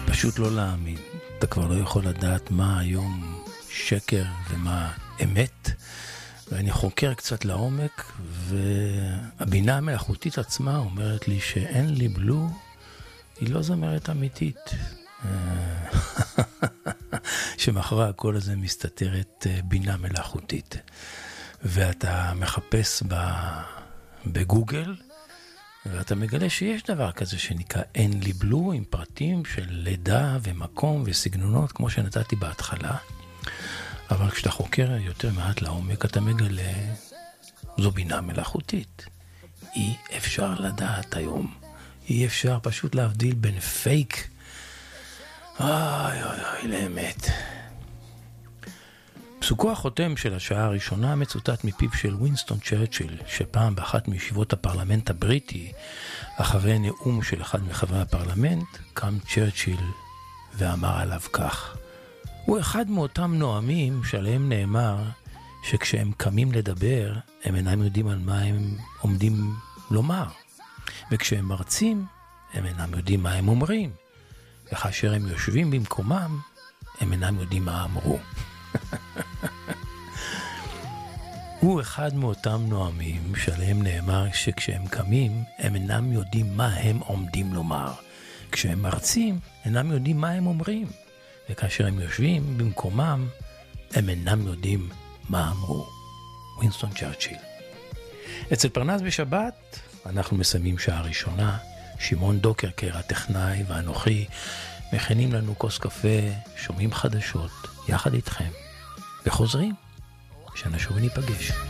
פשוט לא להאמין. אתה כבר לא יכול לדעת מה היום שקר ומה אמת. ואני חוקר קצת לעומק, והבינה המלאכותית עצמה אומרת לי שאין לי בלו, היא לא זמרת אמיתית. שמאחורי הכל הזה מסתתרת בינה מלאכותית. ואתה מחפש בגוגל, ואתה מגלה שיש דבר כזה שנקרא אין לי בלו, עם פרטים של לידה ומקום וסגנונות, כמו שנתתי בהתחלה. אבל כשאתה חוקר יותר מעט לעומק, אתה מגלה, זו בינה מלאכותית. אי אפשר לדעת היום. אי אפשר פשוט להבדיל בין פייק, לאמת. פסוקו החותם של השעה הראשונה מצוטט מפיו של ווינסטון צ'רצ'יל, שפעם באחת מישיבות הפרלמנט הבריטי, אחרי נאום של אחד מחברי הפרלמנט, קם צ'רצ'יל ואמר עליו כך: הוא אחד מאותם נואמים שעליהם נאמר שכשהם קמים לדבר, הם אינם יודעים על מה הם עומדים לומר. וכשהם מרצים, הם אינם יודעים מה הם אומרים. וכאשר הם יושבים במקומם, הם אינם יודעים מה אמרו. הוא אחד מאותם נואמים שעליהם נאמר שכשהם קמים, הם אינם יודעים מה הם עומדים לומר. כשהם מרצים, אינם יודעים מה הם אומרים. וכאשר הם יושבים במקומם, הם אינם יודעים מה אמרו. ווינסטון צ'רצ'יל. אצל פרנס בשבת, אנחנו מסיימים שעה ראשונה. שמעון דוקרקר, הטכנאי ואנוכי, מכינים לנו כוס קפה, שומעים חדשות, יחד איתכם, וחוזרים, שנשוב וניפגש.